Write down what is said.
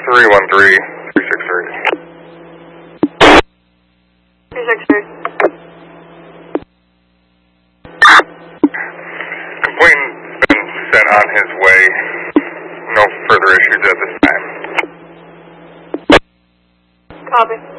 313-363. 363. Complainant's been sent on his way. No further issues at this time. Copy.